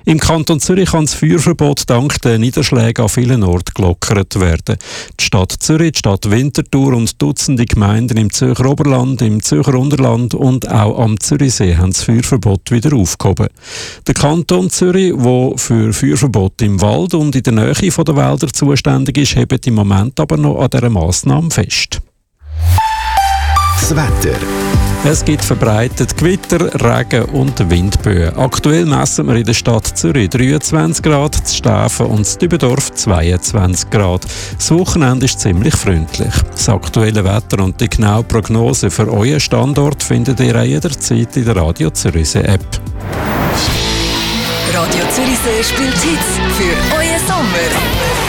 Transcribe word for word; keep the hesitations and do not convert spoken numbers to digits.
Im Kanton Zürich kann das Feuerverbot dank der Niederschläge an vielen Orten gelockert werden. Die Stadt Zürich, die Stadt Winterthur und Dutzende Gemeinden im Zürcher Oberland, im Zürcher Unterland und auch am Zürichsee haben das Feuerverbot wieder aufgehoben. Der Kanton Zürich, der für Feuerverbot im Wald und in der Nähe der Wälder zuständig ist, hebt im Moment aber noch an dieser Massnahme fest. Das Wetter. Es gibt verbreitet Gewitter, Regen und Windböen. Aktuell messen wir in der Stadt Zürich dreiundzwanzig Grad, in Stäfen und in Dübendorf zweiundzwanzig Grad. Das Wochenende ist ziemlich freundlich. Das aktuelle Wetter und die genaue Prognose für euren Standort findet ihr jederzeit in der Radio Zürichsee App. Radio Zürichsee spielt Hits für euren Sommer.